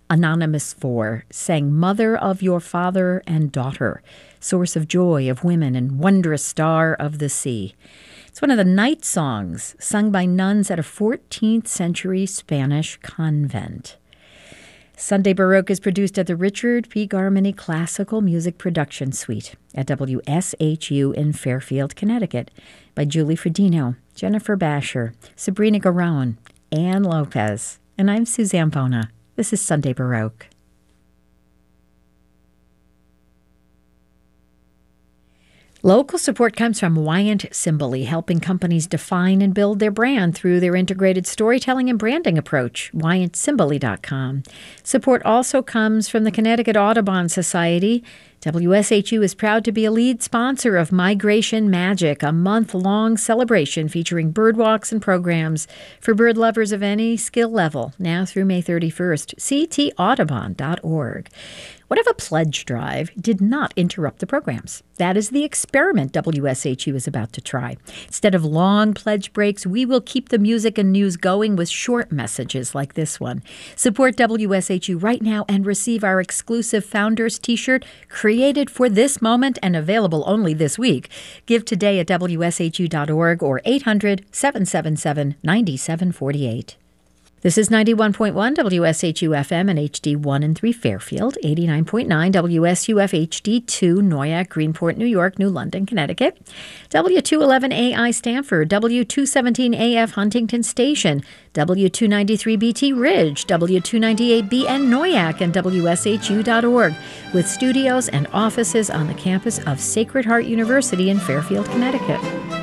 Anonymous 4 sang Mother of Your Father and Daughter, Source of Joy of Women and Wondrous Star of the Sea. It's one of the night songs sung by nuns at a 14th century Spanish convent. Sunday Baroque is produced at the Richard P. Garmany Classical Music Production Suite at WSHU in Fairfield, Connecticut by Julie Fredino, Jennifer Basher, Sabrina Garone, Ann Lopez, and I'm Suzanne Bona. This is Sunday Baroque. Local support comes from Wyant Cimbally, helping companies define and build their brand through their integrated storytelling and branding approach, wyantcimbally.com. Support also comes from the Connecticut Audubon Society. WSHU is proud to be a lead sponsor of Migration Magic, a month-long celebration featuring birdwalks and programs for bird lovers of any skill level, now through May 31st. ctaudubon.org. What if a pledge drive did not interrupt the programs? That is the experiment WSHU is about to try. Instead of long pledge breaks, we will keep the music and news going with short messages like this one. Support WSHU right now and receive our exclusive Founders T-shirt created for this moment and available only this week. Give today at WSHU.org or 800-777-9748. This is 91.1 WSHU FM and HD1 and 3 Fairfield, 89.9 WSUF HD2 Noyak, Greenport, New York, New London, Connecticut, W211AI Stanford, W217AF Huntington Station, W293BT Ridge, W298BN Noyak, and WSHU.org, with studios and offices on the campus of Sacred Heart University in Fairfield, Connecticut.